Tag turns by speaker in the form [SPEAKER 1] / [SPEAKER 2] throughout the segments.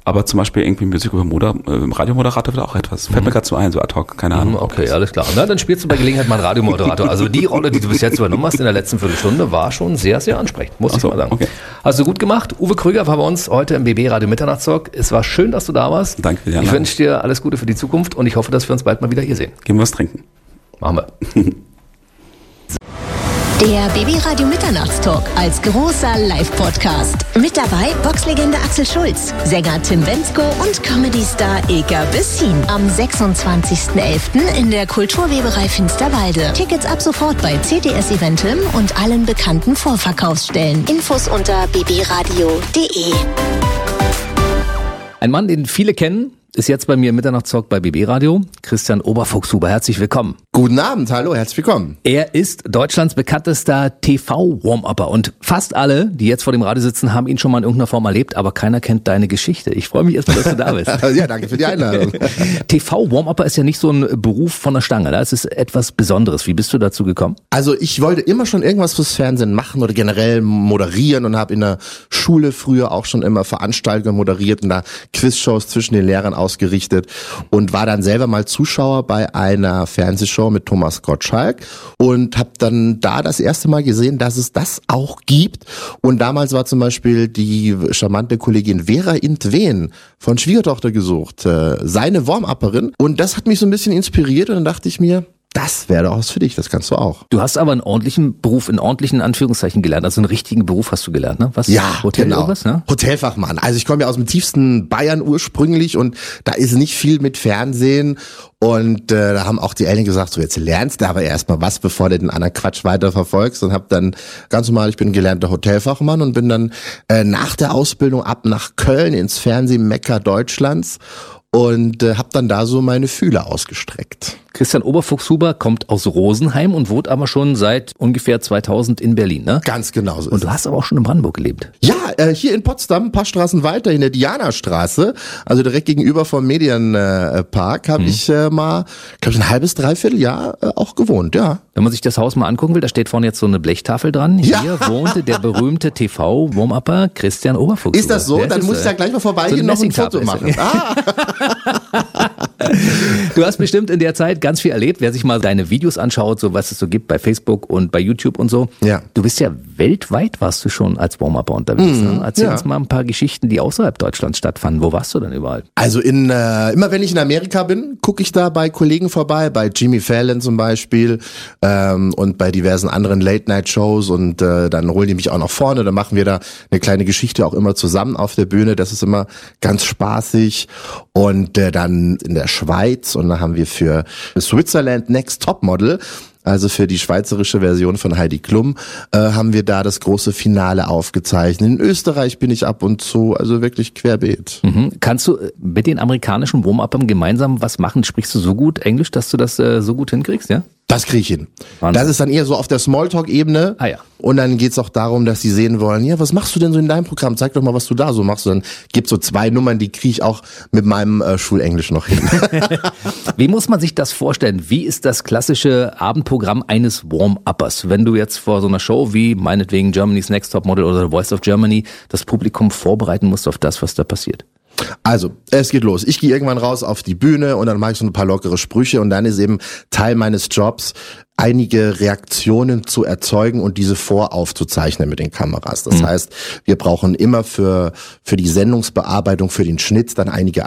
[SPEAKER 1] Aber zum Beispiel irgendwie Musik über Radiomoderator wird auch etwas. Fällt mir gerade so ein, so ad hoc, keine Ahnung.
[SPEAKER 2] Okay, alles klar. Na, dann spielst du bei Gelegenheit mal einen Radiomoderator. Also die Rolle, die du bis jetzt übernommen hast in der letzten Viertelstunde, war schon sehr, sehr ansprechend, muss ich mal sagen. Okay. Hast du gut gemacht. Uwe Krüger war bei uns heute im BB Radio Mitternachtstalk. Es war schön, dass du da warst.
[SPEAKER 1] Danke für die
[SPEAKER 2] Einladung. Ich wünsche dir alles Gute für die Zukunft und ich hoffe, dass wir uns bald mal wieder hier sehen.
[SPEAKER 1] Gehen wir was trinken.
[SPEAKER 2] Machen wir.
[SPEAKER 3] Der BB Radio Mitternachtstalk als großer Live-Podcast. Mit dabei Boxlegende Axel Schulz, Sänger Tim Bendzko und Comedy-Star Ilka Bessin. Am 26.11. in der Kulturweberei Finsterwalde. Tickets ab sofort bei CTS Eventim und allen bekannten Vorverkaufsstellen. Infos unter bbradio.de.
[SPEAKER 2] Ein Mann, den viele kennen, ist jetzt bei mir im Mitternachtstalk bei BB Radio. Christian Oberfuchshuber, herzlich willkommen.
[SPEAKER 4] Guten Abend, hallo, herzlich willkommen.
[SPEAKER 2] Er ist Deutschlands bekanntester TV-Warm-Upper und fast alle, die jetzt vor dem Radio sitzen, haben ihn schon mal in irgendeiner Form erlebt, aber keiner kennt deine Geschichte. Ich freue mich erstmal, dass du da bist.
[SPEAKER 4] Ja, danke für die Einladung.
[SPEAKER 2] TV-Warm-Upper ist ja nicht so ein Beruf von der Stange, es ist etwas Besonderes. Wie bist du dazu gekommen?
[SPEAKER 4] Also ich wollte immer schon irgendwas fürs Fernsehen machen oder generell moderieren und habe in der Schule früher auch schon immer Veranstaltungen moderiert und da Quizshows zwischen den Lehrern ausgerichtet und war dann selber mal Zuschauer bei einer Fernsehshow mit Thomas Gottschalk und habe dann da das erste Mal gesehen, dass es das auch gibt. Und damals war zum Beispiel die charmante Kollegin Vera Intwen von Schwiegertochter gesucht, seine Warm-Upperin. Und das hat mich so ein bisschen inspiriert und dann dachte ich mir, das wäre doch was für dich, das kannst du auch.
[SPEAKER 2] Du hast aber einen ordentlichen Beruf, in ordentlichen Anführungszeichen gelernt, also einen richtigen Beruf hast du gelernt, ne? Was?
[SPEAKER 4] Ja,
[SPEAKER 2] Hotel
[SPEAKER 4] genau.
[SPEAKER 2] Irgendwas, ne?
[SPEAKER 4] Hotelfachmann. Also ich komme ja aus dem tiefsten Bayern ursprünglich und da ist nicht viel mit Fernsehen und da haben auch die Eltern gesagt, so jetzt lernst du aber erstmal was, bevor du den anderen Quatsch weiter verfolgst und habe dann ganz normal, ich bin gelernter Hotelfachmann und bin dann nach der Ausbildung ab nach Köln ins Fernsehmekka Deutschlands und habe dann da so meine Fühler ausgestreckt.
[SPEAKER 2] Christian Oberfuchshuber kommt aus Rosenheim und wohnt aber schon seit ungefähr 2000 in Berlin, ne?
[SPEAKER 4] Ganz genau so.
[SPEAKER 2] Und du hast aber auch schon in Brandenburg gelebt.
[SPEAKER 4] Ja, hier in Potsdam, ein paar Straßen weiter, in der Dianastraße, also direkt gegenüber vom Medienpark, habe ich mal, glaube ich, ein halbes, dreiviertel Jahr auch gewohnt, ja.
[SPEAKER 2] Wenn man sich das Haus mal angucken will, da steht vorne jetzt so eine Blechtafel dran. Hier wohnte der berühmte TV-Warm-Upper Christian Oberfuchshuber.
[SPEAKER 4] Ist das so? Dann muss ich da gleich mal vorbeigehen und noch ein Foto machen.
[SPEAKER 2] Du hast bestimmt in der Zeit ganz viel erlebt, wer sich mal deine Videos anschaut, so was es so gibt bei Facebook und bei YouTube und so.
[SPEAKER 4] Ja.
[SPEAKER 2] Du bist ja weltweit, warst du schon als Warm-Upper unterwegs. Ne? Erzähl uns mal ein paar Geschichten, die außerhalb Deutschlands stattfanden. Wo warst du denn überall?
[SPEAKER 4] Also immer wenn ich in Amerika bin, gucke ich da bei Kollegen vorbei, bei Jimmy Fallon zum Beispiel und bei diversen anderen Late-Night-Shows und dann holen die mich auch nach vorne, dann machen wir da eine kleine Geschichte auch immer zusammen auf der Bühne, das ist immer ganz spaßig und dann in der Schweiz und da haben wir für Switzerland Next Topmodel, also für die schweizerische Version von Heidi Klum, haben wir da das große Finale aufgezeichnet. In Österreich bin ich ab und zu, also wirklich querbeet.
[SPEAKER 2] Mhm. Kannst du mit den amerikanischen Warm-Uppern gemeinsam was machen? Sprichst du so gut Englisch, dass du das so gut hinkriegst, ja?
[SPEAKER 4] Das kriege ich hin.
[SPEAKER 2] Wahnsinn.
[SPEAKER 4] Das ist dann eher so auf der Smalltalk-Ebene.
[SPEAKER 2] Ah ja.
[SPEAKER 4] Und dann geht's auch darum, dass sie sehen wollen, ja, was machst du denn so in deinem Programm? Zeig doch mal, was du da so machst. Und dann gibt's so 2 Nummern, die kriege ich auch mit meinem Schulenglisch noch hin.
[SPEAKER 2] Wie muss man sich das vorstellen? Wie ist das klassische Abendprogramm eines Warm-Uppers? Wenn du jetzt vor so einer Show wie meinetwegen Germany's Next Topmodel oder The Voice of Germany das Publikum vorbereiten musst auf das, was da passiert.
[SPEAKER 4] Also, es geht los. Ich gehe irgendwann raus auf die Bühne und dann mache ich so ein paar lockere Sprüche und dann ist eben Teil meines Jobs, einige Reaktionen zu erzeugen und diese voraufzuzeichnen mit den Kameras. Das heißt, wir brauchen immer für die Sendungsbearbeitung, für den Schnitt dann einige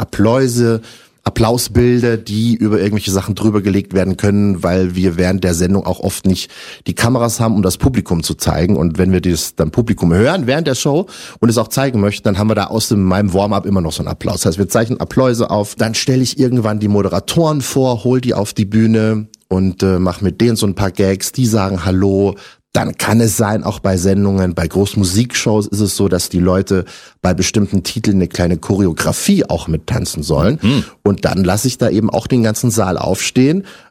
[SPEAKER 4] Applausbilder, die über irgendwelche Sachen drüber gelegt werden können, weil wir während der Sendung auch oft nicht die Kameras haben, um das Publikum zu zeigen. Und wenn wir das dann Publikum hören während der Show und es auch zeigen möchten, dann haben wir da aus meinem Warm-up immer noch so einen Applaus. Das heißt, wir zeichnen Appläuse auf. Dann stelle ich irgendwann die Moderatoren vor, hol die auf die Bühne und mache mit denen so ein paar Gags. Die sagen Hallo. Dann kann es sein, auch bei Sendungen, bei Großmusikshows ist es so, dass die Leute bei bestimmten Titeln eine kleine Choreografie auch mittanzen sollen. Und dann lasse ich da eben auch den ganzen Saal aufstehen,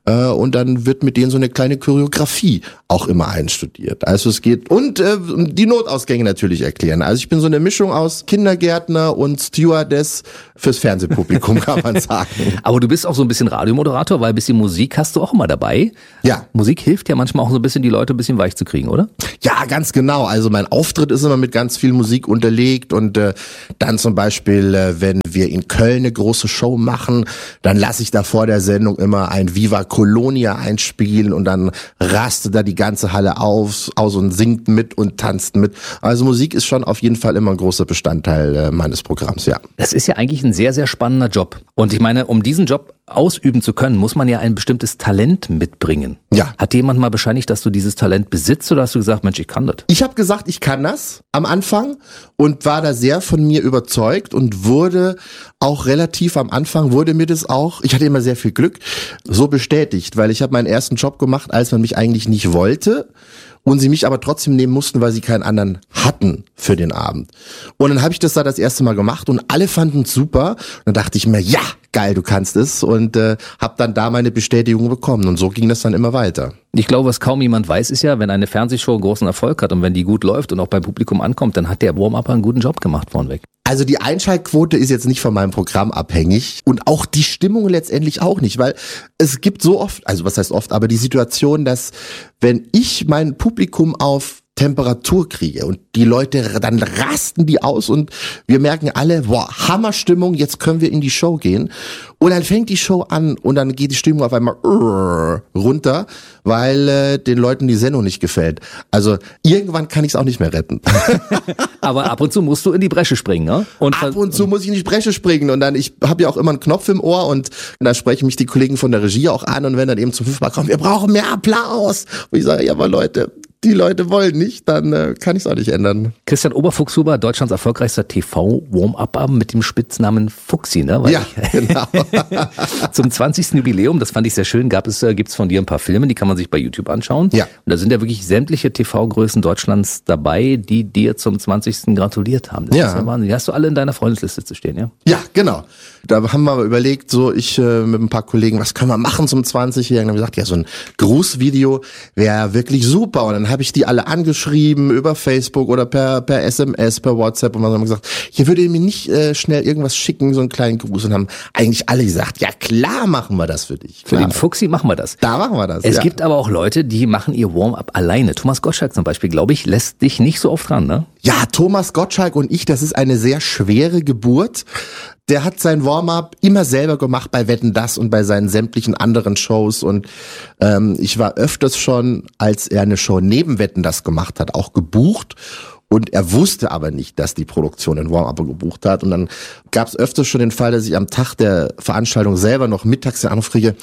[SPEAKER 4] und dann wird mit denen so eine kleine Choreografie auch immer einstudiert. Also es geht, und die Notausgänge natürlich erklären. Also ich bin so eine Mischung aus Kindergärtner und Stewardess fürs Fernsehpublikum, kann man sagen.
[SPEAKER 2] Aber du bist auch so ein bisschen Radiomoderator, weil ein bisschen Musik hast du auch immer dabei.
[SPEAKER 4] Ja.
[SPEAKER 2] Musik hilft ja manchmal auch so ein bisschen, die Leute ein bisschen weich zu kriegen, oder?
[SPEAKER 4] Ja, ganz genau. Also mein Auftritt ist immer mit ganz viel Musik unterlegt und dann zum Beispiel, wenn wir in Köln eine große Show machen, dann lasse ich da vor der Sendung immer ein Viva Colonia einspielen und dann rastet da die ganze Halle aus und singt mit und tanzt mit. Also Musik ist schon auf jeden Fall immer ein großer Bestandteil meines Programms, ja.
[SPEAKER 2] Das ist ja eigentlich ein sehr, sehr spannender Job. Und ich meine, um diesen Job ausüben zu können, muss man ja ein bestimmtes Talent mitbringen.
[SPEAKER 4] Ja.
[SPEAKER 2] Hat jemand mal bescheinigt, dass du dieses Talent besitzt, oder hast du gesagt, Mensch, ich kann das?
[SPEAKER 4] Ich habe gesagt, ich kann das am Anfang und war da sehr von mir überzeugt und wurde auch relativ am Anfang, wurde mir das auch, ich hatte immer sehr viel Glück, so bestätigt, weil ich habe meinen ersten Job gemacht, als man mich eigentlich nicht wollte. Und sie mich aber trotzdem nehmen mussten, weil sie keinen anderen hatten für den Abend. Und dann habe ich das da das erste Mal gemacht und alle fanden es super. Und dann dachte ich mir, ja, geil, du kannst es. Und habe dann da meine Bestätigung bekommen. Und so ging das dann immer weiter.
[SPEAKER 2] Ich glaube, was kaum jemand weiß, ist ja, wenn eine Fernsehshow großen Erfolg hat und wenn die gut läuft und auch beim Publikum ankommt, dann hat der Warm-Upper einen guten Job gemacht vorneweg.
[SPEAKER 4] Also die Einschaltquote ist jetzt nicht von meinem Programm abhängig und auch die Stimmung letztendlich auch nicht, weil es gibt so oft, also was heißt oft, aber die Situation, dass wenn ich mein Publikum auf Temperatur kriege und die Leute, dann rasten die aus und wir merken alle, boah, Hammerstimmung, jetzt können wir in die Show gehen. Und dann fängt die Show an und dann geht die Stimmung auf einmal runter, weil den Leuten die Sendung nicht gefällt. Also irgendwann kann ich es auch nicht mehr retten.
[SPEAKER 2] Aber ab und zu musst du in die Bresche springen, ne?
[SPEAKER 4] Ab und zu muss ich in die Bresche springen und dann, ich habe ja auch immer einen Knopf im Ohr und da sprechen mich die Kollegen von der Regie auch an und wenn dann eben zum 5. Mal kommt, wir brauchen mehr Applaus. Und ich sage, ja, aber Leute, die Leute wollen nicht, dann kann ich es auch nicht ändern.
[SPEAKER 2] Christian Oberfuchshuber, Deutschlands erfolgreichster TV-Warm-Upper mit dem Spitznamen Fuchsi, ne?
[SPEAKER 4] Ja, genau.
[SPEAKER 2] Zum 20. Jubiläum, das fand ich sehr schön, gibt's von dir ein paar Filme, die kann man sich bei YouTube anschauen.
[SPEAKER 4] Ja.
[SPEAKER 2] Und da sind ja wirklich sämtliche TV-Größen Deutschlands dabei, die dir zum 20. gratuliert haben. Das ist ja Wahnsinn. Die hast du alle in deiner Freundesliste zu stehen, ja?
[SPEAKER 4] Ja, genau. Da haben wir überlegt, so ich mit ein paar Kollegen, was können wir machen zum 20-Jährigen? Dann haben wir gesagt, ja, so ein Grußvideo wäre wirklich super. Und dann habe ich die alle angeschrieben über Facebook oder per SMS, per WhatsApp und dann haben wir gesagt, hier würde ihr mir nicht schnell irgendwas schicken, so einen kleinen Gruß. Und haben eigentlich alle gesagt, ja klar machen wir das für dich.
[SPEAKER 2] Für den Fuchsi machen wir das.
[SPEAKER 4] Da machen wir das.
[SPEAKER 2] Es gibt aber auch Leute, die machen ihr Warm-up alleine. Thomas Gottschalk zum Beispiel, glaube ich, lässt dich nicht so oft ran, ne?
[SPEAKER 4] Ja, Thomas Gottschalk und ich, das ist eine sehr schwere Geburt. Der hat sein Warm-up immer selber gemacht bei Wetten, dass und bei seinen sämtlichen anderen Shows und ich war öfters schon, als er eine Show neben Wetten, dass gemacht hat, auch gebucht. Und er wusste aber nicht, dass die Produktion den Warm-Upper gebucht hat. Und dann gab es öfters schon den Fall, dass ich am Tag der Veranstaltung selber noch mittags den Anruf kriege,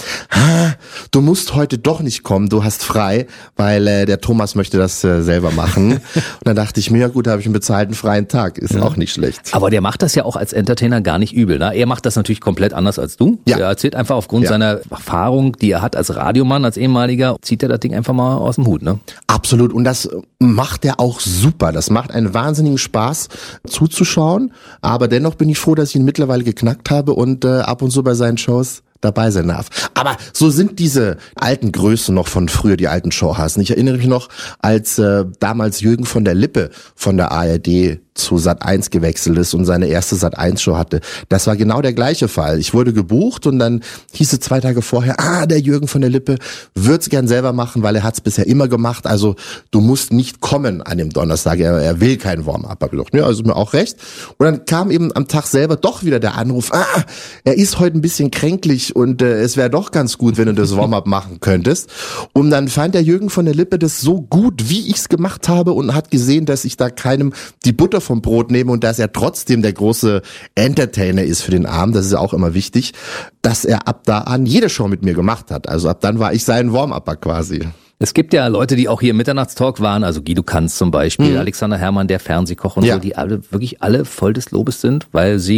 [SPEAKER 4] du musst heute doch nicht kommen, du hast frei, weil der Thomas möchte das selber machen. Und dann dachte ich mir, ja gut, da habe ich einen bezahlten freien Tag, ist auch nicht schlecht.
[SPEAKER 2] Aber der macht das ja auch als Entertainer gar nicht übel, ne? Er macht das natürlich komplett anders als du.
[SPEAKER 4] Ja.
[SPEAKER 2] Er erzählt einfach aufgrund seiner Erfahrung, die er hat als Radiomann, als ehemaliger, zieht er das Ding einfach mal aus dem Hut, ne?
[SPEAKER 4] Absolut. Und das macht er auch super. Das macht einen wahnsinnigen Spaß zuzuschauen. Aber dennoch bin ich froh, dass ich ihn mittlerweile geknackt habe und ab und zu bei seinen Shows dabei sein darf. Aber so sind diese alten Größen noch von früher, die alten Showhasen. Ich erinnere mich noch, als damals Jürgen von der Lippe von der ARD zu Sat.1 gewechselt ist und seine erste Sat.1-Show hatte. Das war genau der gleiche Fall. Ich wurde gebucht und dann hieß es 2 Tage vorher, der Jürgen von der Lippe wird's gern selber machen, weil er hat's bisher immer gemacht. Also du musst nicht kommen an dem Donnerstag. Er will keinen Warm-up. Hab ich gedacht, ja, also mir auch recht. Und dann kam eben am Tag selber doch wieder der Anruf, er ist heute ein bisschen kränklich und es wäre doch ganz gut, wenn du das Warm-up machen könntest. Und dann fand der Jürgen von der Lippe das so gut, wie ich's gemacht habe und hat gesehen, dass ich da keinem die Butter vom Brot nehme und dass er trotzdem der große Entertainer ist für den Abend, das ist ja auch immer wichtig, dass er ab da an jede Show mit mir gemacht hat. Also ab dann war ich sein Warm-Upper quasi.
[SPEAKER 2] Es gibt ja Leute, die auch hier im Mitternachtstalk waren, also Guido Kanz zum Beispiel, Alexander Herrmann, der Fernsehkoch und so, die alle wirklich alle voll des Lobes sind, weil sie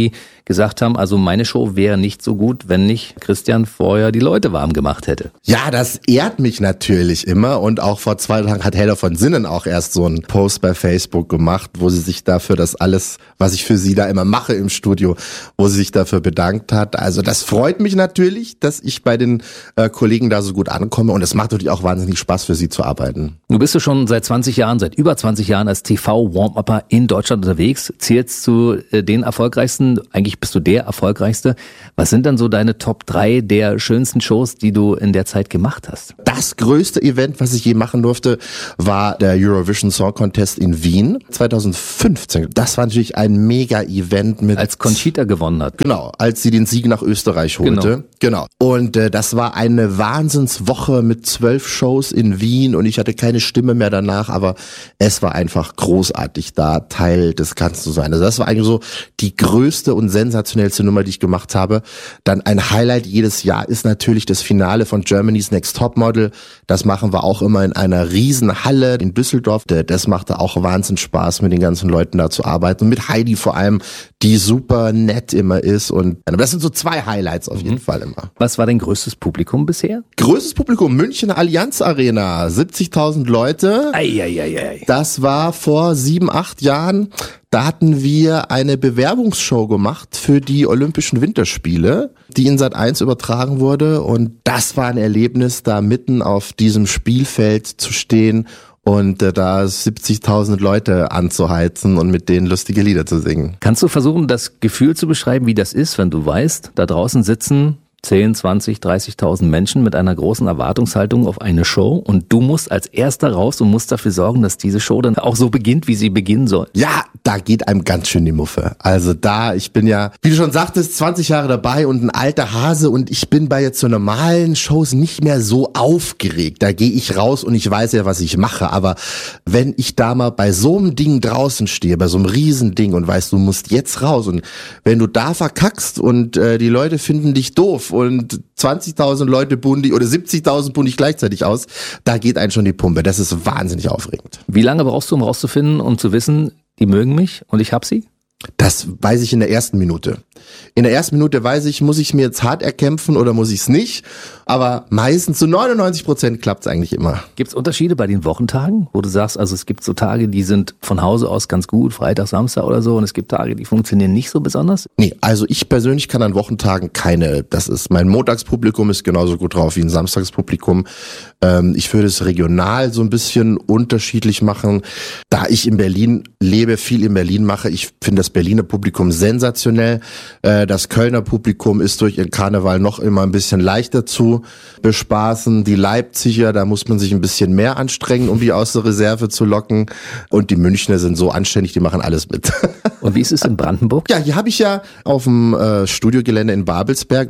[SPEAKER 2] gesagt haben, also meine Show wäre nicht so gut, wenn nicht Christian vorher die Leute warm gemacht hätte.
[SPEAKER 4] Ja, das ehrt mich natürlich immer und auch vor 2 Tagen hat Hella von Sinnen auch erst so einen Post bei Facebook gemacht, wo sie sich dafür das alles, was ich für sie da immer mache im Studio, wo sie sich dafür bedankt hat. Also das freut mich natürlich, dass ich bei den Kollegen da so gut ankomme und es macht natürlich auch wahnsinnig Spaß für sie zu arbeiten.
[SPEAKER 2] Du bist schon seit über 20 Jahren als TV-Warm-Upper in Deutschland unterwegs, zählst zu den erfolgreichsten, eigentlich bist du der erfolgreichste. Was sind dann so deine Top 3 der schönsten Shows, die du in der Zeit gemacht hast?
[SPEAKER 4] Das größte Event, was ich je machen durfte, war der Eurovision Song Contest in Wien 2015. Das war natürlich ein Mega-Event mit...
[SPEAKER 2] Als Conchita gewonnen hat.
[SPEAKER 4] Genau, als sie den Sieg nach Österreich holte. Genau. Und das war eine Wahnsinnswoche mit 12 Shows in Wien und ich hatte keine Stimme mehr danach, aber es war einfach großartig, da Teil des Ganzen zu sein. Also das war eigentlich so die größte und sensationellste Nummer, die ich gemacht habe. Dann ein Highlight jedes Jahr ist natürlich das Finale von Germany's Next Topmodel. Das machen wir auch immer in einer riesen Halle in Düsseldorf. Das machte auch Wahnsinn Spaß, mit den ganzen Leuten da zu arbeiten und mit Heidi vor allem, die super nett immer ist. Und das sind so 2 Highlights auf jeden Fall immer.
[SPEAKER 2] Was war dein größtes Publikum bisher?
[SPEAKER 4] Größtes Publikum, München Allianz Arena, 70.000 Leute.
[SPEAKER 2] Ei.
[SPEAKER 4] Das war vor 7, 8 Jahren. Da hatten wir eine Bewerbungsshow gemacht für die Olympischen Winterspiele, die in Sat.1 übertragen wurde. Und das war ein Erlebnis, da mitten auf diesem Spielfeld zu stehen und da 70.000 Leute anzuheizen und mit denen lustige Lieder zu singen.
[SPEAKER 2] Kannst du versuchen, das Gefühl zu beschreiben, wie das ist, wenn du weißt, da draußen sitzen 10, 20, 30.000 Menschen mit einer großen Erwartungshaltung auf eine Show und du musst als Erster raus und musst dafür sorgen, dass diese Show dann auch so beginnt, wie sie beginnen soll.
[SPEAKER 4] Ja, da geht einem ganz schön die Muffe. Also ich bin ja, wie du schon sagtest, 20 Jahre dabei und ein alter Hase und ich bin bei jetzt so normalen Shows nicht mehr so aufgeregt. Da gehe ich raus und ich weiß ja, was ich mache. Aber wenn ich da mal bei so einem Ding draußen stehe, bei so einem Riesending und weißt, du musst jetzt raus und wenn du da verkackst und die Leute finden dich doof und 20.000 Leute buhen dich oder 70.000 buhen dich gleichzeitig aus, da geht einem schon die Pumpe. Das ist wahnsinnig aufregend.
[SPEAKER 2] Wie lange brauchst du, um rauszufinden, um zu wissen, die mögen mich und ich hab sie?
[SPEAKER 4] Das weiß ich in der ersten Minute. In der ersten Minute weiß ich, muss ich mir jetzt hart erkämpfen oder muss ich es nicht? Aber meistens zu 99% klappt es eigentlich immer.
[SPEAKER 2] Gibt es Unterschiede bei den Wochentagen, wo du sagst, also es gibt so Tage, die sind von Hause aus ganz gut, Freitag, Samstag oder so, und es gibt Tage, die funktionieren nicht so besonders?
[SPEAKER 4] Nee, also ich persönlich kann an Wochentagen mein Montagspublikum ist genauso gut drauf wie ein Samstagspublikum. Ich würde es regional so ein bisschen unterschiedlich machen. Da ich in Berlin lebe, viel in Berlin mache, ich finde das Berliner Publikum sensationell. Das Kölner Publikum ist durch ihren Karneval noch immer ein bisschen leichter zu bespaßen. Die Leipziger, da muss man sich ein bisschen mehr anstrengen, um die aus der Reserve zu locken. Und die Münchner sind so anständig, die machen alles mit.
[SPEAKER 2] Und wie ist es in Brandenburg?
[SPEAKER 4] Ja, hier habe ich ja auf dem Studiogelände in Babelsberg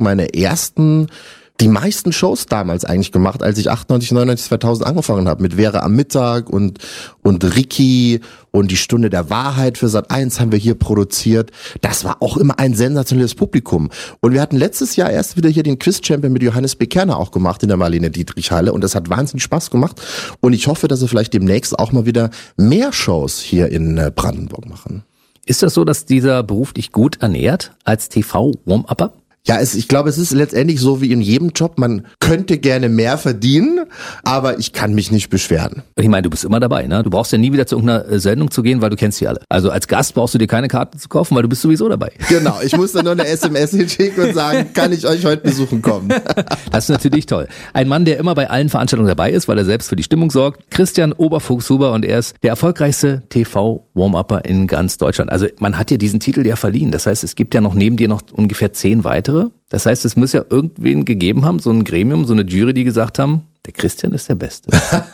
[SPEAKER 4] die meisten Shows damals eigentlich gemacht, als ich 98, 99, 2000 angefangen habe. Mit Vera am Mittag und Ricky und die Stunde der Wahrheit für Sat.1 haben wir hier produziert. Das war auch immer ein sensationelles Publikum. Und wir hatten letztes Jahr erst wieder hier den Quiz-Champion mit Johannes B. Kerner auch gemacht in der Marlene-Dietrich-Halle. Und das hat wahnsinnig Spaß gemacht. Und ich hoffe, dass wir vielleicht demnächst auch mal wieder mehr Shows hier in Brandenburg machen.
[SPEAKER 2] Ist das so, dass dieser Beruf dich gut ernährt als TV-Warm-Upper?
[SPEAKER 4] Ja, ich glaube, es ist letztendlich so wie in jedem Job. Man könnte gerne mehr verdienen, aber ich kann mich nicht beschweren.
[SPEAKER 2] Ich meine, du bist immer dabei, ne? Du brauchst ja nie wieder zu irgendeiner Sendung zu gehen, weil du kennst die alle. Also als Gast brauchst du dir keine Karte zu kaufen, weil du bist sowieso dabei.
[SPEAKER 4] Genau, ich muss dann nur eine SMS hinschicken und sagen, kann ich euch heute besuchen kommen?
[SPEAKER 2] Das ist natürlich toll. Ein Mann, der immer bei allen Veranstaltungen dabei ist, weil er selbst für die Stimmung sorgt. Christian Oberfuchshuber, und er ist der erfolgreichste TV-Warm-Upper in ganz Deutschland. Also man hat dir diesen Titel ja verliehen. Das heißt, es gibt ja noch neben dir noch ungefähr 10 weitere. Das heißt, es muss ja irgendwen gegeben haben, so ein Gremium, so eine Jury, die gesagt haben, der Christian ist der Beste.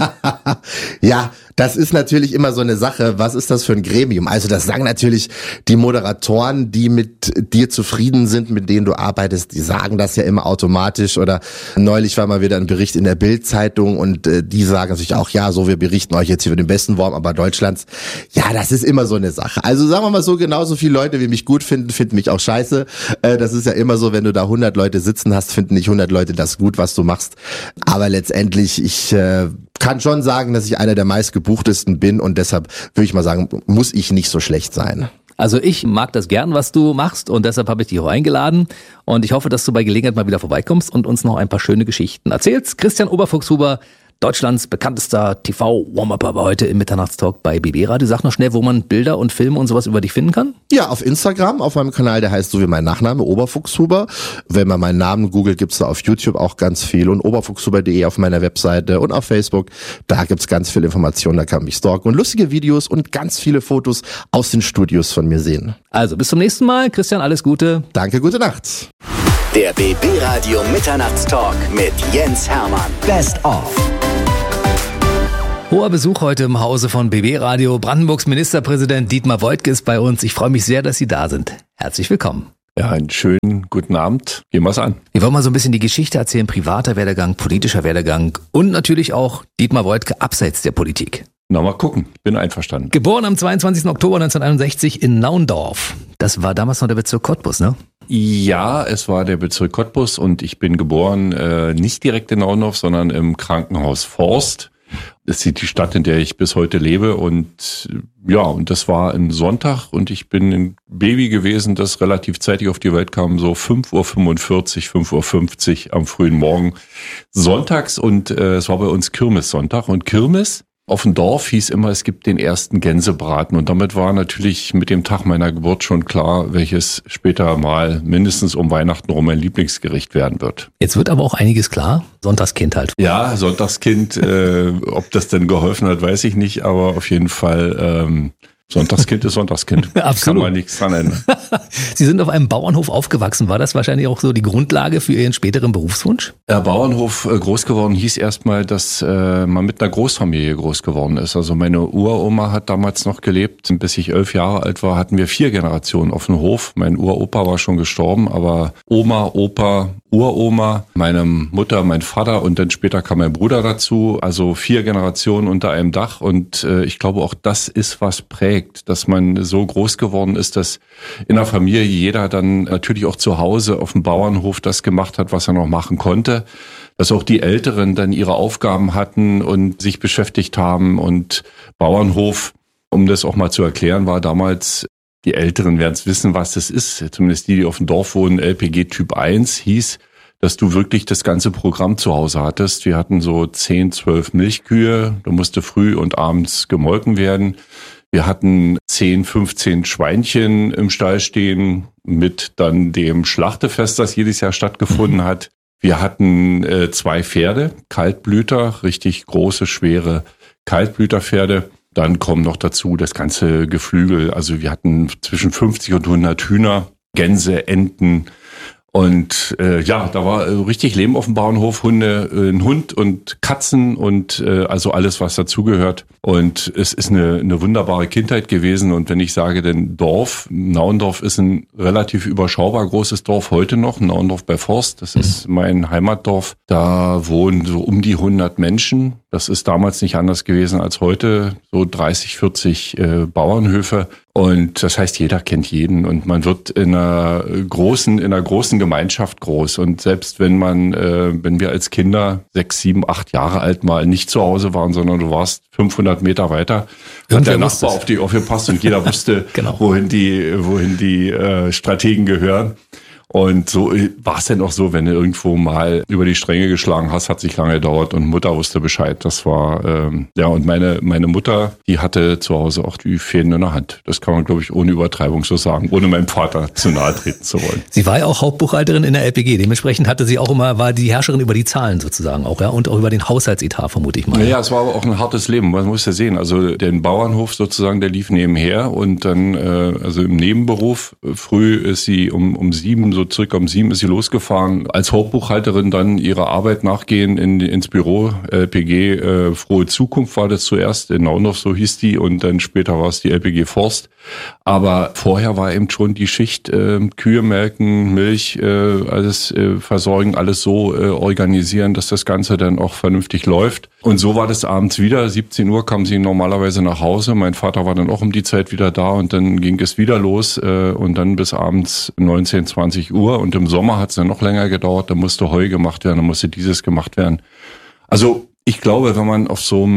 [SPEAKER 4] Ja, das ist natürlich immer so eine Sache. Was ist das für ein Gremium? Also das sagen natürlich die Moderatoren, die mit dir zufrieden sind, mit denen du arbeitest, die sagen das ja immer automatisch. Oder neulich war mal wieder ein Bericht in der Bild-Zeitung und die sagen sich auch, ja, so, wir berichten euch jetzt hier über den besten Warm-Upper Deutschlands. Ja, das ist immer so eine Sache. Also sagen wir mal so, genauso viele Leute, wie mich gut finden, finden mich auch scheiße. Das ist ja immer so, wenn du da 100 Leute sitzen hast, finden nicht 100 Leute das gut, was du machst. Aber letztendlich, ich kann schon sagen, dass ich einer der meistgebuchtesten bin und deshalb würde ich mal sagen, muss ich nicht so schlecht sein.
[SPEAKER 2] Also ich mag das gern, was du machst und deshalb habe ich dich auch eingeladen und ich hoffe, dass du bei Gelegenheit mal wieder vorbeikommst und uns noch ein paar schöne Geschichten erzählst. Christian Oberfuchshuber, Deutschlands bekanntester TV-Warm-Upper, war heute im Mitternachtstalk bei BB Radio. Sag noch schnell, wo man Bilder und Filme und sowas über dich finden kann.
[SPEAKER 4] Ja, auf Instagram, auf meinem Kanal, der heißt so wie mein Nachname, Oberfuchshuber. Wenn man meinen Namen googelt, gibt's da auf YouTube auch ganz viel und oberfuchshuber.de auf meiner Webseite und auf Facebook. Da gibt's ganz viel Informationen, da kann man mich stalken und lustige Videos und ganz viele Fotos aus den Studios von mir sehen.
[SPEAKER 2] Also bis zum nächsten Mal. Christian, alles Gute.
[SPEAKER 4] Danke, gute Nacht.
[SPEAKER 5] Der BB Radio Mitternachtstalk mit Jens Hermann. Best of.
[SPEAKER 2] Hoher Besuch heute im Hause von BB Radio. Brandenburgs Ministerpräsident Dietmar Woidke ist bei uns. Ich freue mich sehr, dass Sie da sind. Herzlich willkommen.
[SPEAKER 6] Ja, einen schönen guten Abend. Gehen wir's an.
[SPEAKER 2] Wir wollen mal so ein bisschen die Geschichte erzählen, privater Werdegang, politischer Werdegang und natürlich auch Dietmar Woidke abseits der Politik.
[SPEAKER 6] Na, mal gucken. Bin einverstanden.
[SPEAKER 2] Geboren am 22. Oktober 1961 in Naundorf. Das war damals noch der Bezirk Cottbus, ne?
[SPEAKER 6] Ja, es war der Bezirk Cottbus und ich bin geboren nicht direkt in Naundorf, sondern im Krankenhaus Forst. Das ist die Stadt, in der ich bis heute lebe und ja, und das war ein Sonntag und ich bin ein Baby gewesen, das relativ zeitig auf die Welt kam, so 5:45 Uhr, 5:50 Uhr am frühen Morgen sonntags und es war bei uns Kirmessonntag und Kirmes auf dem Dorf hieß immer, es gibt den ersten Gänsebraten und damit war natürlich mit dem Tag meiner Geburt schon klar, welches später mal mindestens um Weihnachten rum mein Lieblingsgericht werden wird.
[SPEAKER 2] Jetzt wird aber auch einiges klar, Sonntagskind halt.
[SPEAKER 6] Ja, Sonntagskind, ob das denn geholfen hat, weiß ich nicht, aber auf jeden Fall Sonntagskind ist Sonntagskind.
[SPEAKER 2] Absolut.
[SPEAKER 6] Kann man nichts dran ändern.
[SPEAKER 2] Sie sind auf einem Bauernhof aufgewachsen. War das wahrscheinlich auch so die Grundlage für Ihren späteren Berufswunsch?
[SPEAKER 6] Ja, Bauernhof groß geworden hieß erstmal, dass man mit einer Großfamilie groß geworden ist. Also meine Uroma hat damals noch gelebt. Bis ich 11 Jahre alt war, hatten wir 4 Generationen auf dem Hof. Mein Uropa war schon gestorben, aber Oma, Opa, Uroma, meine Mutter, mein Vater und dann später kam mein Bruder dazu. Also 4 Generationen unter einem Dach und ich glaube auch das ist, was prägt, dass man so groß geworden ist, dass in der Familie jeder dann natürlich auch zu Hause auf dem Bauernhof das gemacht hat, was er noch machen konnte. Dass auch die Älteren dann ihre Aufgaben hatten und sich beschäftigt haben und Bauernhof, um das auch mal zu erklären, war damals, die Älteren werden es wissen, was das ist, zumindest die auf dem Dorf wohnen, LPG Typ 1 hieß, dass du wirklich das ganze Programm zu Hause hattest. Wir hatten so 10, 12 Milchkühe, da musste früh und abends gemolken werden. Wir hatten 10, 15 Schweinchen im Stall stehen mit dann dem Schlachtefest, das jedes Jahr stattgefunden hat. Wir hatten 2 Pferde, Kaltblüter, richtig große, schwere Kaltblüterpferde. Dann kommen noch dazu das ganze Geflügel. Also wir hatten zwischen 50 und 100 Hühner, Gänse, Enten. Und ja, da war richtig Leben auf dem Bauernhof, Hunde, ein Hund und Katzen und also alles, was dazugehört. Und es ist eine wunderbare Kindheit gewesen. Und wenn ich sage, denn Dorf, Naundorf ist ein relativ überschaubar großes Dorf heute noch, Naundorf bei Forst, das ist mein Heimatdorf. Da wohnen so um die 100 Menschen. Das ist damals nicht anders gewesen als heute, so 30, 40 Bauernhöfe. Und das heißt, jeder kennt jeden und man wird in einer großen Gemeinschaft groß. Und selbst wenn wir als Kinder 6, 7, 8 Jahre alt mal nicht zu Hause waren, sondern du warst 500 Meter weiter, hat der Nachbar auf dich aufgepasst und jeder wusste, genau, wohin die Strategen gehören. Und so war es dann auch so, wenn du irgendwo mal über die Stränge geschlagen hast, hat sich lange gedauert und Mutter wusste Bescheid. Das war, ja, und meine Mutter, die hatte zu Hause auch die Fäden in der Hand. Das kann man, glaube ich, ohne Übertreibung so sagen, ohne meinem Vater zu nahe treten zu wollen.
[SPEAKER 2] Sie war ja auch Hauptbuchhalterin in der LPG. Dementsprechend war die Herrscherin über die Zahlen sozusagen auch, ja, und auch über den Haushaltsetat, vermute ich mal.
[SPEAKER 6] Ja, es war aber auch ein hartes Leben. Man muss ja sehen, also den Bauernhof sozusagen, der lief nebenher und dann, also im Nebenberuf, früh ist sie um 7, so circa um 7 ist sie losgefahren. Als Hauptbuchhalterin dann ihrer Arbeit nachgehen ins Büro. LPG Frohe Zukunft war das zuerst in Naundorf, so hieß die, und dann später war es die LPG Forst. Aber vorher war eben schon die Schicht Kühe melken, Milch, alles versorgen, alles so organisieren, dass das Ganze dann auch vernünftig läuft. Und so war das abends wieder. 17 Uhr kam sie normalerweise nach Hause. Mein Vater war dann auch um die Zeit wieder da und dann ging es wieder los und dann bis abends 19, 20 Uhr. Und im Sommer hat es dann noch länger gedauert. Da musste Heu gemacht werden, da musste dieses gemacht werden. Also ich glaube, wenn man auf so einem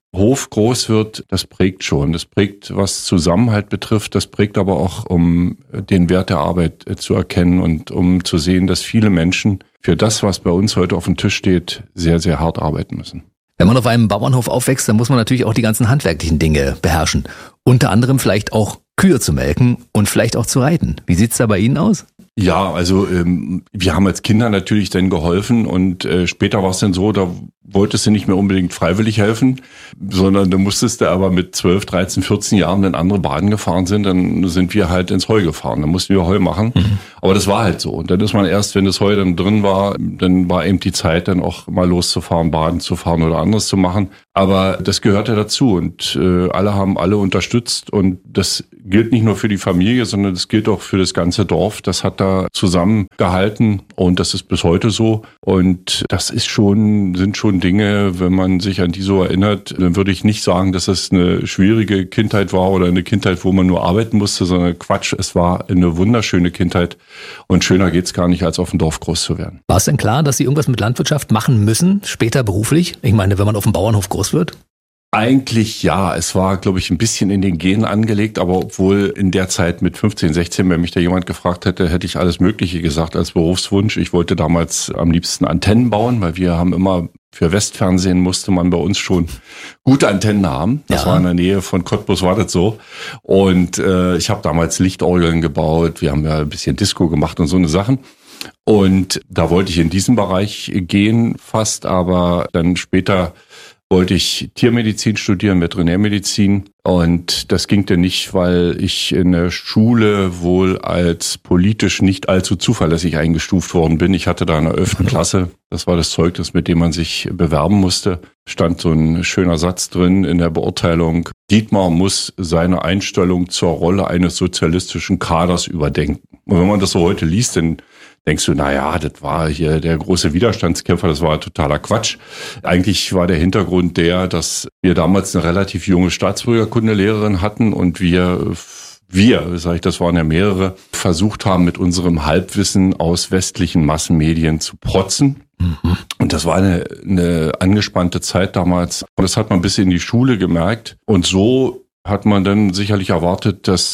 [SPEAKER 6] Hof groß wird, das prägt schon. Das prägt, was Zusammenhalt betrifft. Das prägt aber auch, um den Wert der Arbeit zu erkennen und um zu sehen, dass viele Menschen für das, was bei uns heute auf dem Tisch steht, sehr, sehr hart arbeiten müssen.
[SPEAKER 2] Wenn man auf einem Bauernhof aufwächst, dann muss man natürlich auch die ganzen handwerklichen Dinge beherrschen. Unter anderem vielleicht auch Kühe zu melken und vielleicht auch zu reiten. Wie sieht's da bei Ihnen aus?
[SPEAKER 6] Ja, also wir haben als Kinder natürlich dann geholfen und später war es dann so, da wolltest du nicht mehr unbedingt freiwillig helfen, sondern da musstest du aber mit 12, 13, 14 Jahren, wenn andere Bahnen gefahren sind, dann sind wir halt ins Heu gefahren, dann mussten wir Heu machen. Aber das war halt so. Und dann ist man erst, wenn das Heu dann drin war, dann war eben die Zeit, dann auch mal loszufahren, Bahnen zu fahren oder anderes zu machen. Aber das gehörte dazu und alle haben alle unterstützt und das gilt nicht nur für die Familie, sondern das gilt auch für das ganze Dorf. Das hat da zusammengehalten und das ist bis heute so. Und das sind schon Dinge, wenn man sich an die so erinnert, dann würde ich nicht sagen, dass es eine schwierige Kindheit war oder eine Kindheit, wo man nur arbeiten musste, sondern Quatsch, es war eine wunderschöne Kindheit und schöner geht's gar nicht, als auf dem Dorf groß zu werden.
[SPEAKER 2] War es denn klar, dass Sie irgendwas mit Landwirtschaft machen müssen, später beruflich? Ich meine, wenn man auf dem Bauernhof groß wird?
[SPEAKER 6] Eigentlich ja, es war, glaube ich, ein bisschen in den Genen angelegt, aber obwohl in der Zeit mit 15, 16, wenn mich da jemand gefragt hätte, hätte ich alles Mögliche gesagt als Berufswunsch. Ich wollte damals am liebsten Antennen bauen, weil wir haben immer für Westfernsehen musste man bei uns schon gute Antennen haben. Das war in der Nähe von Cottbus, war das so. Und ich habe damals Lichtorgeln gebaut, wir haben ja ein bisschen Disco gemacht und so eine Sachen. Und da wollte ich in diesen Bereich gehen fast, aber dann später wollte ich Tiermedizin studieren, Veterinärmedizin. Und das ging dann nicht, weil ich in der Schule wohl als politisch nicht allzu zuverlässig eingestuft worden bin. Ich hatte da in der 11. Klasse, das war das Zeugnis, mit dem man sich bewerben musste, stand so ein schöner Satz drin in der Beurteilung: Dietmar muss seine Einstellung zur Rolle eines sozialistischen Kaders überdenken. Und wenn man das so heute liest, dann denkst du, naja, das war hier der große Widerstandskämpfer, das war totaler Quatsch. Eigentlich war der Hintergrund der, dass wir damals eine relativ junge Staatsbürgerkundelehrerin hatten und wir, sage ich, das waren ja mehrere, versucht haben, mit unserem Halbwissen aus westlichen Massenmedien zu protzen. Und das war eine angespannte Zeit damals. Und das hat man bis in die Schule gemerkt. Und so hat man dann sicherlich erwartet, dass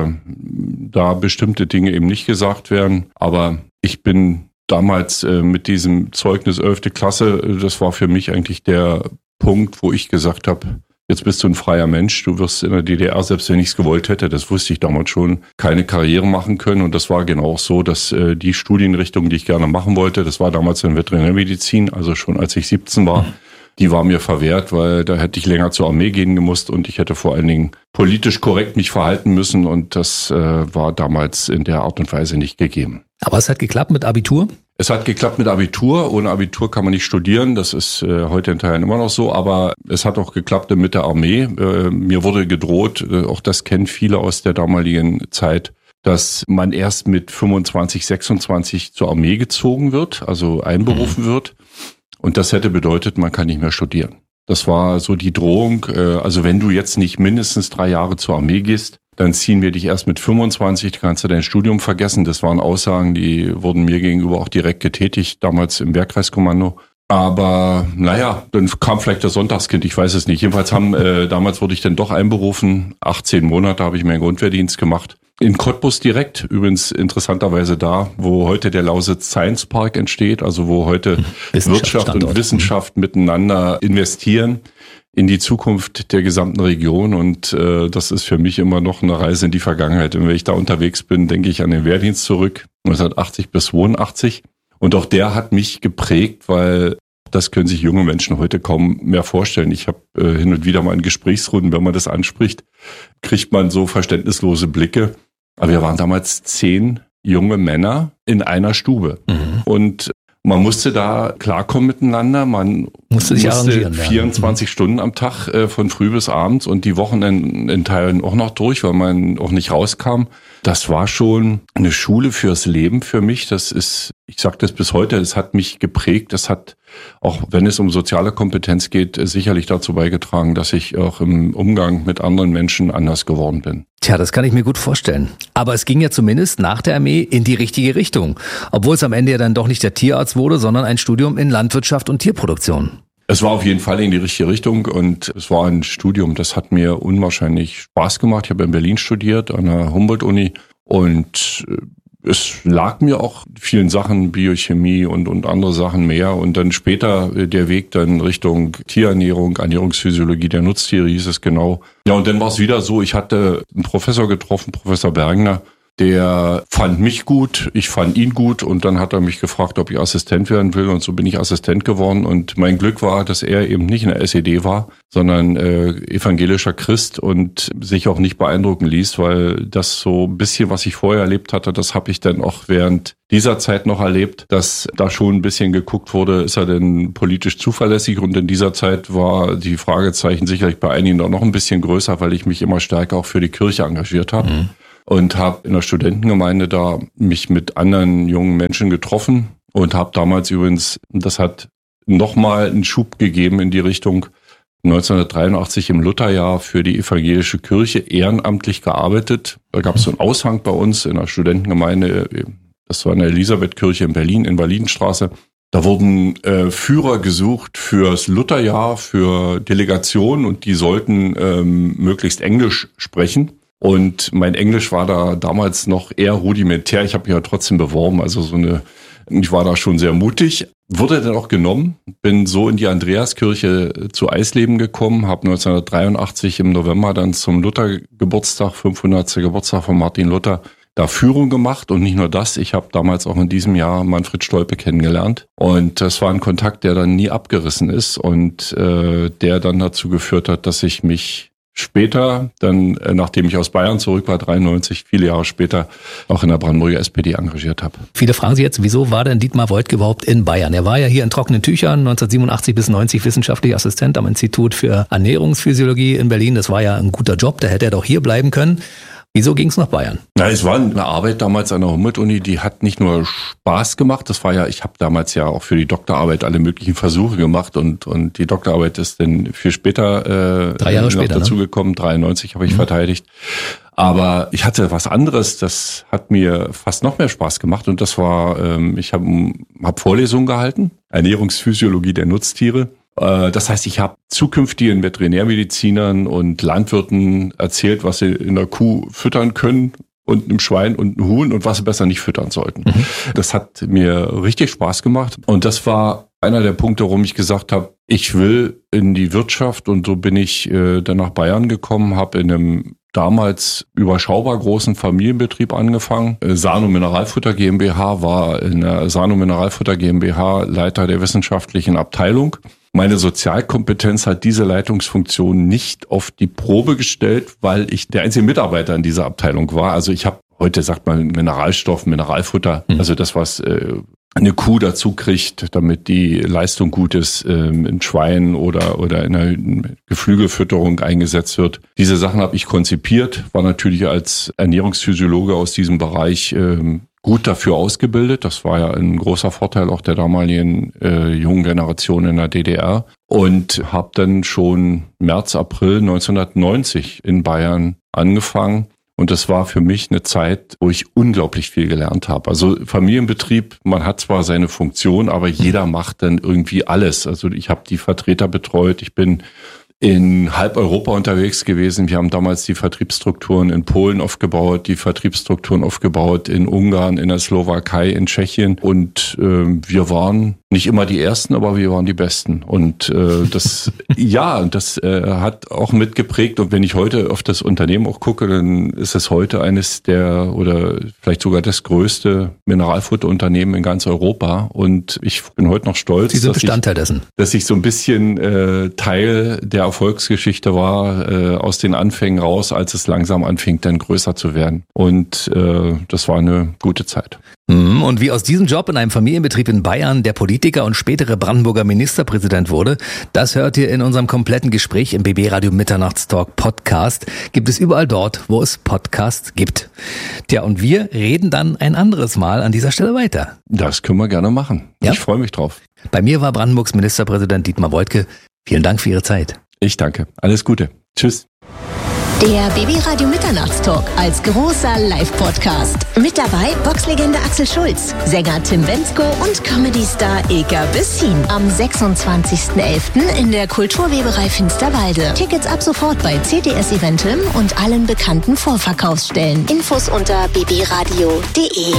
[SPEAKER 6] da bestimmte Dinge eben nicht gesagt werden. Aber ich bin damals mit diesem Zeugnis 11. Klasse, das war für mich eigentlich der Punkt, wo ich gesagt habe, jetzt bist du ein freier Mensch, du wirst in der DDR, selbst wenn ich es gewollt hätte, das wusste ich damals schon, keine Karriere machen können. Und das war genau auch so, dass die Studienrichtung, die ich gerne machen wollte, das war damals in Veterinärmedizin, also schon als ich 17 war, die war mir verwehrt, weil da hätte ich länger zur Armee gehen gemusst und ich hätte vor allen Dingen politisch korrekt mich verhalten müssen und das war damals in der Art und Weise nicht gegeben.
[SPEAKER 2] Aber es hat geklappt mit Abitur?
[SPEAKER 6] Es hat geklappt mit Abitur. Ohne Abitur kann man nicht studieren. Das ist heute in Teilen immer noch so. Aber es hat auch geklappt mit der Armee. Mir wurde gedroht, auch das kennen viele aus der damaligen Zeit, dass man erst mit 25, 26 zur Armee gezogen wird, also einberufen wird. Und das hätte bedeutet, man kann nicht mehr studieren. Das war so die Drohung. Also wenn du jetzt nicht mindestens 3 Jahre zur Armee gehst, dann ziehen wir dich erst mit 25, kannst du dein Studium vergessen. Das waren Aussagen, die wurden mir gegenüber auch direkt getätigt, damals im Wehrkreiskommando. Aber naja, dann kam vielleicht das Sonntagskind, ich weiß es nicht. Jedenfalls damals wurde ich dann doch einberufen. 18 Monate habe ich meinen Grundwehrdienst gemacht. In Cottbus direkt, übrigens interessanterweise da, wo heute der Lausitz Science Park entsteht, also wo heute Wirtschaft und Wissenschaft miteinander investieren in die Zukunft der gesamten Region. Und das ist für mich immer noch eine Reise in die Vergangenheit. Und wenn ich da unterwegs bin, denke ich an den Wehrdienst zurück, 1980 bis 82. Und auch der hat mich geprägt, weil das können sich junge Menschen heute kaum mehr vorstellen. Ich habe hin und wieder mal in Gesprächsrunden, wenn man das anspricht, kriegt man so verständnislose Blicke. Aber wir waren damals 10 junge Männer in einer Stube. Und man musste da klarkommen miteinander. Man musste 24 Stunden am Tag von früh bis abends und die Wochenenden in Teilen auch noch durch, weil man auch nicht rauskam. Das war schon eine Schule fürs Leben für mich. Das ist, ich sage das bis heute, es hat mich geprägt. Das hat, auch wenn es um soziale Kompetenz geht, sicherlich dazu beigetragen, dass ich auch im Umgang mit anderen Menschen anders geworden bin.
[SPEAKER 2] Tja, das kann ich mir gut vorstellen. Aber es ging ja zumindest nach der Armee in die richtige Richtung. Obwohl es am Ende ja dann doch nicht der Tierarzt wurde, sondern ein Studium in Landwirtschaft und Tierproduktion.
[SPEAKER 6] Es war auf jeden Fall in die richtige Richtung und es war ein Studium, das hat mir unwahrscheinlich Spaß gemacht. Ich habe in Berlin studiert, an der Humboldt-Uni und es lag mir auch vielen Sachen, Biochemie und andere Sachen mehr. Und dann später der Weg dann Richtung Tierernährung, Ernährungsphysiologie der Nutztiere hieß es genau. Ja, und dann war es wieder so, ich hatte einen Professor getroffen, Professor Bergner, der fand mich gut, ich fand ihn gut und dann hat er mich gefragt, ob ich Assistent werden will und so bin ich Assistent geworden und mein Glück war, dass er eben nicht in der SED war, sondern evangelischer Christ und sich auch nicht beeindrucken ließ, weil das so ein bisschen, was ich vorher erlebt hatte, das habe ich dann auch während dieser Zeit noch erlebt, dass da schon ein bisschen geguckt wurde, ist er denn politisch zuverlässig und in dieser Zeit war die Fragezeichen sicherlich bei einigen doch noch ein bisschen größer, weil ich mich immer stärker auch für die Kirche engagiert habe. Mhm. Und habe in der Studentengemeinde da mich mit anderen jungen Menschen getroffen und habe damals übrigens, das hat nochmal einen Schub gegeben in die Richtung, 1983 im Lutherjahr für die evangelische Kirche ehrenamtlich gearbeitet. Da gab es so einen Aushang bei uns in der Studentengemeinde, das war in der Elisabethkirche in Berlin, in Berlinstraße. Da wurden Führer gesucht fürs Lutherjahr, für Delegationen und die sollten möglichst Englisch sprechen. Und mein Englisch war da damals noch eher rudimentär. Ich habe mich ja trotzdem beworben, also ich war da schon sehr mutig. Wurde dann auch genommen, bin so in die Andreaskirche zu Eisleben gekommen, habe 1983 im November dann zum Luthergeburtstag, 500. Geburtstag von Martin Luther, da Führung gemacht und nicht nur das, ich habe damals auch in diesem Jahr Manfred Stolpe kennengelernt und das war ein Kontakt, der dann nie abgerissen ist und der dann dazu geführt hat, dass ich mich später, dann nachdem ich aus Bayern zurück war, 93, viele Jahre später, auch in der Brandenburger SPD engagiert habe.
[SPEAKER 2] Viele fragen sich jetzt, wieso war denn Dietmar Woidke überhaupt in Bayern? Er war ja hier in trockenen Tüchern, 1987 bis 90 wissenschaftlicher Assistent am Institut für Ernährungsphysiologie in Berlin. Das war ja ein guter Job, da hätte er doch hier bleiben können. Wieso ging es nach Bayern?
[SPEAKER 6] Na, es war eine Arbeit damals an der Humboldt-Uni, die hat nicht nur Spaß gemacht, das war ja, ich habe damals ja auch für die Doktorarbeit alle möglichen Versuche gemacht und die Doktorarbeit ist dann viel später
[SPEAKER 2] 3 Jahre später
[SPEAKER 6] dazu gekommen, 93 habe ich verteidigt. Aber ich hatte was anderes, das hat mir fast noch mehr Spaß gemacht und das war, ich hab Vorlesungen gehalten, Ernährungsphysiologie der Nutztiere. Das heißt, ich habe zukünftigen Veterinärmedizinern und Landwirten erzählt, was sie in der Kuh füttern können und einem Schwein und einem Huhn und was sie besser nicht füttern sollten. Mhm. Das hat mir richtig Spaß gemacht und das war einer der Punkte, warum ich gesagt habe, ich will in die Wirtschaft und so bin ich dann nach Bayern gekommen, habe in einem damals überschaubar großen Familienbetrieb angefangen. Sano Mineralfutter GmbH, war in der Sano Mineralfutter GmbH Leiter der wissenschaftlichen Abteilung. Meine Sozialkompetenz hat diese Leitungsfunktion nicht auf die Probe gestellt, weil ich der einzige Mitarbeiter in dieser Abteilung war. Also ich habe, heute sagt man Mineralstoff, Mineralfutter, also das, was eine Kuh dazu kriegt, damit die Leistung gut ist, in Schweinen oder in der Geflügelfütterung eingesetzt wird. Diese Sachen habe ich konzipiert, war natürlich als Ernährungsphysiologe aus diesem Bereich gut dafür ausgebildet. Das war ja ein großer Vorteil auch der damaligen jungen Generation in der DDR. Und habe dann schon März, April 1990 in Bayern angefangen. Und das war für mich eine Zeit, wo ich unglaublich viel gelernt habe. Also Familienbetrieb, man hat zwar seine Funktion, aber jeder macht dann irgendwie alles. Also ich habe die Vertreter betreut, ich bin in halb Europa unterwegs gewesen. Wir haben damals die Vertriebsstrukturen in Polen aufgebaut, die Vertriebsstrukturen aufgebaut in Ungarn, in der Slowakei, in Tschechien. Und wir waren nicht immer die Ersten, aber wir waren die Besten. Und das hat auch mitgeprägt. Und wenn ich heute auf das Unternehmen auch gucke, dann ist es heute eines der oder vielleicht sogar das größte Mineralfutterunternehmen in ganz Europa. Und ich bin heute noch stolz,
[SPEAKER 2] Sie sind Bestandteil dessen,
[SPEAKER 6] dass ich so ein bisschen Teil der Erfolgsgeschichte war, aus den Anfängen raus, als es langsam anfing, dann größer zu werden. Und das war eine gute Zeit.
[SPEAKER 2] Und wie aus diesem Job in einem Familienbetrieb in Bayern der Politiker und spätere Brandenburger Ministerpräsident wurde, das hört ihr in unserem kompletten Gespräch im BB Radio Mitternachtstalk Podcast. Gibt es überall dort, wo es Podcasts gibt. Tja, und wir reden dann ein anderes Mal an dieser Stelle weiter.
[SPEAKER 6] Das können wir gerne machen. Ja? Ich freue mich drauf.
[SPEAKER 2] Bei mir war Brandenburgs Ministerpräsident Dietmar Woidke. Vielen Dank für Ihre Zeit.
[SPEAKER 6] Ich danke. Alles Gute. Tschüss.
[SPEAKER 3] Der BB Radio Mitternachtstalk als großer Live-Podcast. Mit dabei Boxlegende Axel Schulz, Sänger Tim Bendzko und Comedy-Star Ilka Bessin. Am 26.11. in der Kulturweberei Finsterwalde. Tickets ab sofort bei CTS Eventim und allen bekannten Vorverkaufsstellen. Infos unter bbradio.de.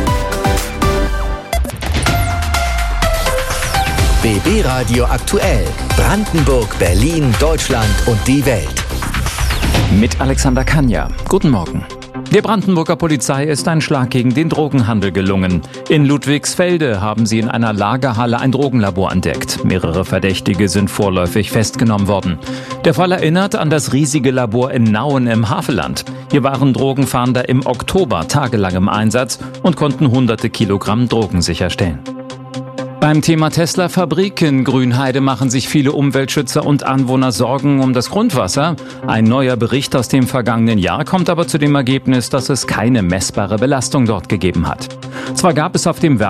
[SPEAKER 5] BB Radio aktuell. Brandenburg, Berlin, Deutschland und die Welt.
[SPEAKER 7] Mit Alexander Kanja. Guten Morgen. Der Brandenburger Polizei ist ein Schlag gegen den Drogenhandel gelungen. In Ludwigsfelde haben sie in einer Lagerhalle ein Drogenlabor entdeckt. Mehrere Verdächtige sind vorläufig festgenommen worden. Der Fall erinnert an das riesige Labor in Nauen im Havelland. Hier waren Drogenfahnder im Oktober tagelang im Einsatz und konnten hunderte Kilogramm Drogen sicherstellen. Beim Thema Tesla-Fabrik in Grünheide machen sich viele Umweltschützer und Anwohner Sorgen um das Grundwasser. Ein neuer Bericht aus dem vergangenen Jahr kommt aber zu dem Ergebnis, dass es keine messbare Belastung dort gegeben hat. Zwar gab es auf dem